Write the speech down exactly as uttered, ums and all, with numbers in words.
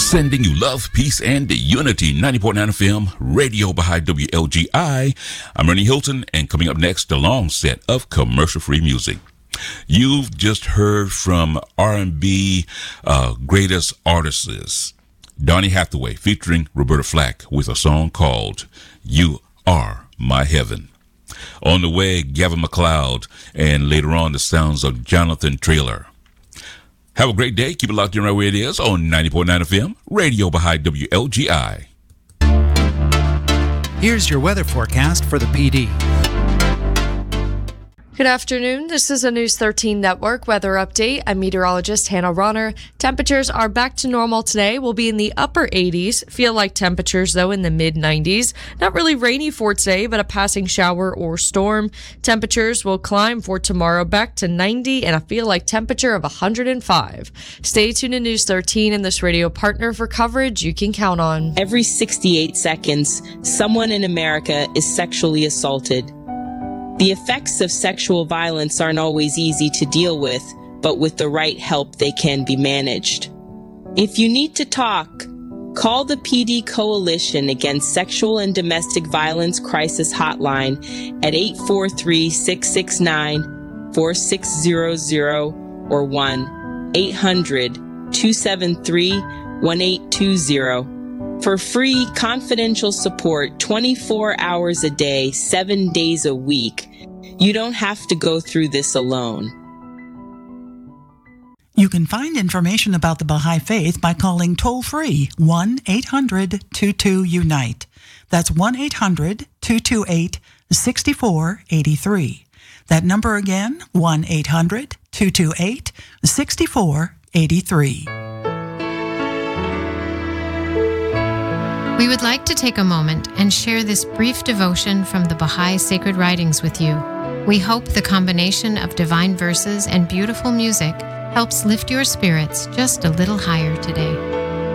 Sending you love, peace, and unity. ninety point nine F M, Radio Baha'i W L G I. I'm Ernie Hilton, and coming up next, a long set of commercial-free music. You've just heard from R and B uh, greatest artists, Donny Hathaway featuring Roberta Flack with a song called You Are My Heaven. On the way, Gavin MacLeod, and later on, the sounds of Jonathan Traylor. Have a great day. Keep it locked in right where it is on ninety point nine F M, Radio Baha'i W L G I. Here's your weather forecast for the P D. Good afternoon. This is a News thirteen Network weather update. I'm meteorologist Hannah Ronner. Temperatures are back to normal today. We'll be in the upper eighties. Feel like temperatures, though, in the mid nineties. Not really rainy for today, but a passing shower or storm. Temperatures will climb for tomorrow back to ninety and a feel like temperature of one hundred five. Stay tuned to News thirteen and this radio partner for coverage you can count on. Every sixty-eight seconds, someone in America is sexually assaulted. The effects of sexual violence aren't always easy to deal with, but with the right help, they can be managed. If you need to talk, call the P D Coalition Against Sexual and Domestic Violence Crisis Hotline at eight four three, six six nine, four six zero zero or one eight hundred, two seven three, one eight two zero. For free, confidential support twenty-four hours a day, seven days a week. You don't have to go through this alone. You can find information about the Baha'i Faith by calling toll-free one eight hundred, two two, UNITE. That's one eight hundred, two two eight, six four eight three. That number again, one eight hundred, two two eight, six four eight three. We would like to take a moment and share this brief devotion from the Baha'i Sacred Writings with you. We hope the combination of divine verses and beautiful music helps lift your spirits just a little higher today.